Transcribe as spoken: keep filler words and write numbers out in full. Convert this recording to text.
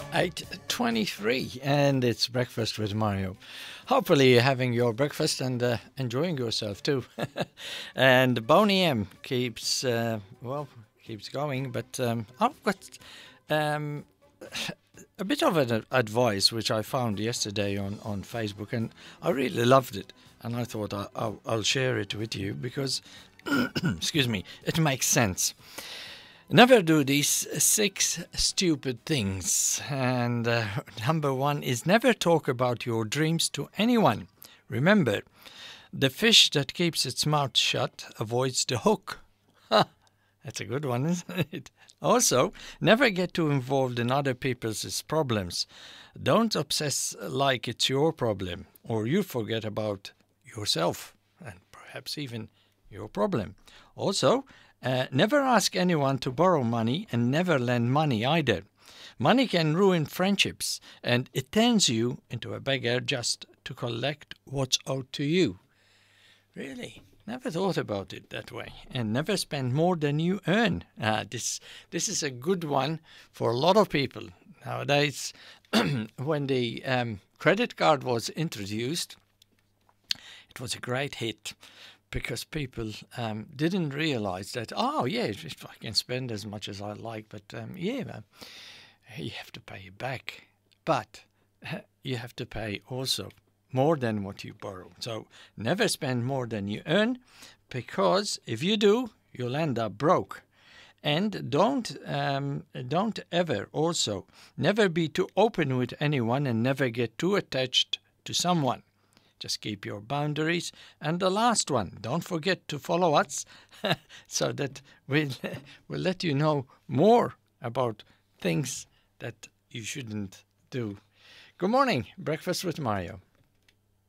eight twenty-three, and it's Breakfast with Mario. Hopefully you're having your breakfast and uh, enjoying yourself too. And Boney M keeps, uh, well, keeps going, but um, I've got um, a bit of an advice which I found yesterday on, on Facebook, and I really loved it, and I thought I, I'll, I'll share it with you because, excuse me, it makes sense. Never do these six stupid things. And uh, number one is never talk about your dreams to anyone. Remember, the fish that keeps its mouth shut avoids the hook. Ha! That's a good one, isn't it? Also, never get too involved in other people's problems. Don't obsess like it's your problem, or you forget about yourself, and perhaps even your problem. Also, Uh, never ask anyone to borrow money and never lend money either. Money can ruin friendships, and it turns you into a beggar just to collect what's owed to you. Really? Never thought about it that way. And never spend more than you earn. Uh, this, this is a good one for a lot of people. Nowadays, when the um, credit card was introduced, it was a great hit. Because people um, didn't realize that, oh, yeah, I can spend as much as I like, but um, yeah, uh, you have to pay it back. But uh, you have to pay also more than what you borrow. So never spend more than you earn, because if you do, you'll end up broke. And don't um, don't ever also, never be too open with anyone and never get too attached to someone. Just keep your boundaries. And the last one, don't forget to follow us so that we'll, we'll let you know more about things that you shouldn't do. Good morning, Breakfast with Mario.